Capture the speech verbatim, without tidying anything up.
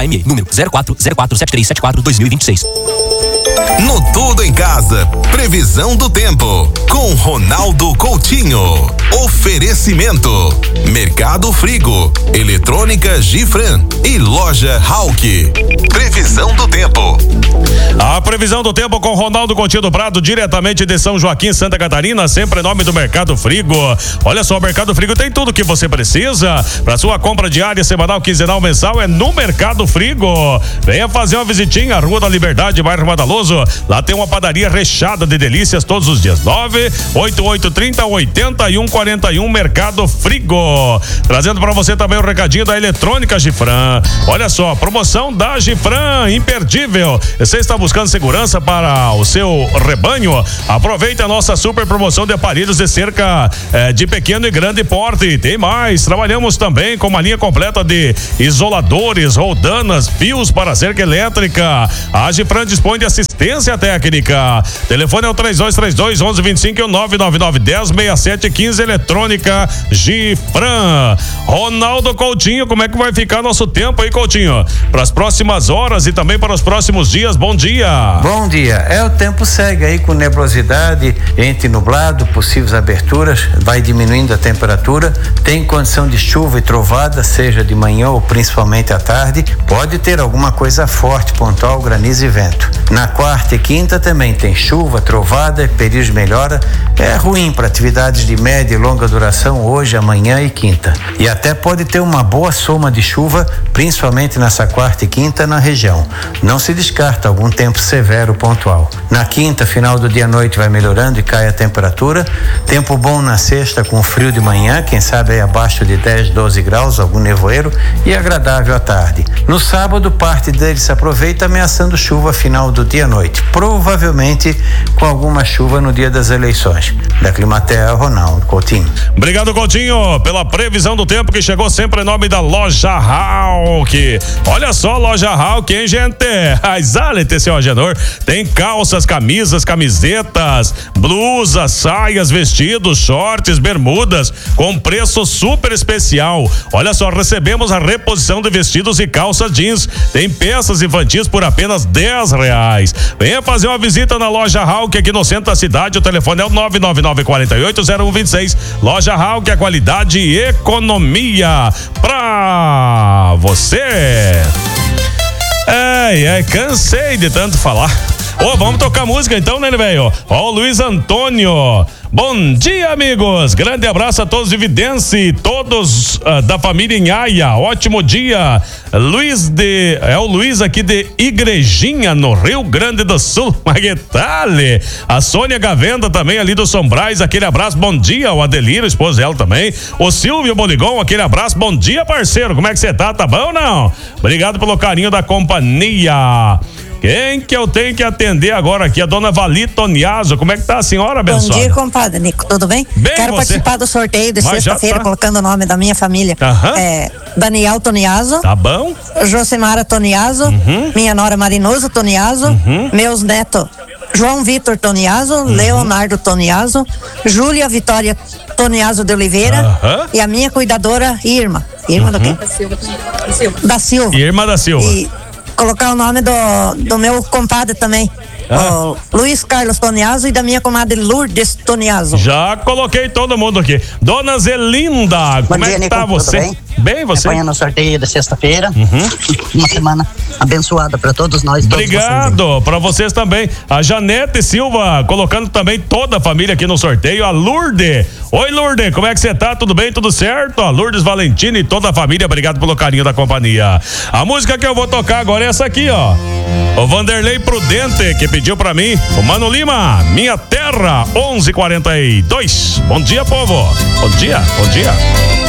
A M E, número zero quatro zero quatro sete três sete quatro dois mil e vinte e seis. No Tudo em Casa, previsão do tempo, com Ronaldo Coutinho. Oferecimento, Mercado Frigo, Eletrônica Gifran e Loja Hauck. Previsão do tempo. A previsão do tempo com Ronaldo Coutinho do Prado, diretamente de São Joaquim, Santa Catarina, sempre em nome do Mercado Frigo. Olha só, o Mercado Frigo tem tudo que você precisa para sua compra diária, semanal, quinzenal, mensal, é no Mercado Frigo. Venha fazer uma visitinha, Rua da Liberdade, bairro Madaloso. Lá tem uma padaria recheada de delícias todos os dias. nove oito oito três zero oito um quatro um, Mercado Frigo. Trazendo para você também o recadinho da Eletrônica Gifran. Olha só, promoção da Gifran, imperdível. Você está buscando segurança para o seu rebanho? Aproveite a nossa super promoção de aparelhos de cerca eh, de pequeno e grande porte. Tem mais, trabalhamos também com uma linha completa de isoladores, roldanas, fios para cerca elétrica. A Gifran dispõe de assistência técnica. Telefone é o três dois três dois, onze vinte e cinco e o nove nove nove um zero, seis sete um cinco. Eletrônica Gifran. Ronaldo Coutinho, como é que vai ficar nosso tempo aí, Coutinho? Para as próximas horas e também para os próximos dias. Bom dia. Bom dia. É, o tempo segue aí com nebulosidade, entre nublado, possíveis aberturas, vai diminuindo a temperatura, tem condição de chuva e trovada, seja de manhã ou principalmente à tarde. Pode ter alguma coisa forte, pontual, granizo e vento. Na quarta e quinta também tem chuva, trovada, período de melhora. É ruim para atividades de média e longa duração hoje, amanhã e quinta. E até pode ter uma boa soma de chuva, principalmente nessa quarta e quinta na região. Não se descarta algum tempo severo pontual. Na quinta, final do dia à noite vai melhorando e cai a temperatura. Tempo bom na sexta com frio de manhã, quem sabe aí abaixo de dez, doze graus, algum nevoeiro, e agradável à tarde. No sábado, parte dele se aproveita ameaçando chuva final do dia à noite, provavelmente com alguma chuva no dia das eleições. Da Climatea, Ronaldo Coutinho. Obrigado, Coutinho, pela previsão do tempo que chegou sempre em nome da Loja Hauck. Olha só, Loja Hauck, hein, gente? Exalete, seu agenor. Tem calças, camisas, camisetas, blusas, saias, vestidos, shorts, bermudas, com preço super especial. Olha só, recebemos a reposição de vestidos e calças jeans. Tem peças infantis por apenas dez reais. Venha fazer uma visita na Loja Hauck aqui no centro da cidade. O telefone é o nove nove nove quatro oito zero um dois seis. Loja Hauck, a qualidade e economia pra você. É, é, cansei de tanto falar. Ô, oh, vamos tocar música então, né, velho? Ó, o Luiz Antônio. Bom dia, amigos. Grande abraço a todos de Vidência, todos uh, da família Inhaia. Ótimo dia. Luiz de... É o Luiz aqui de Igrejinha, no Rio Grande do Sul. Maguetale. A Sônia Gavenda também ali do Sombrais. Aquele abraço. Bom dia. O Adelino, esposo dela também. O Silvio Boligon, aquele abraço. Bom dia, parceiro. Como é que você tá? Tá bom ou não? Obrigado pelo carinho da companhia. Quem que eu tenho que atender agora aqui? A dona Vali Toniaso. Como é que tá a senhora, abençoada? Bom dia, compadre Nico. Tudo bem? Bem, Quero você? participar do sorteio de sexta-feira, tá colocando o nome da minha família. Aham. É, Daniel Toniaso. Tá bom. Josemara Toniaso. Uhum. Minha nora Marinoso Toniaso. Uhum. Meus netos João Vitor Toniaso. Uhum. Leonardo Toniaso. Júlia Vitória Toniaso de Oliveira. Uhum. E a minha cuidadora Irma. Irma uhum. do quê? Da Silva. Da Silva. Irma da Silva. E colocar o nome do, do meu compadre também. Ah. O Luiz Carlos Toniaso e da minha comadre Lourdes Toniaso. Já coloquei todo mundo aqui. Dona Zelinda, Bom como dia, é que Nico, tá você? Bem? Bem, você? Acompanhando o sorteio da sexta-feira. Uhum. Uma semana abençoada para todos nós. Obrigado para vocês também. A Janete Silva colocando também toda a família aqui no sorteio. A Lourdes. Oi, Lourdes, como é que você tá? Tudo bem? Tudo certo? A Lourdes Valentina e toda a família, obrigado pelo carinho da companhia. A música que eu vou tocar agora é essa aqui, ó. O Vanderlei Prudente, que pediu pra mim. O Mano Lima, Minha Terra, onze e quarenta e dois. Bom dia, povo. Bom dia, bom dia.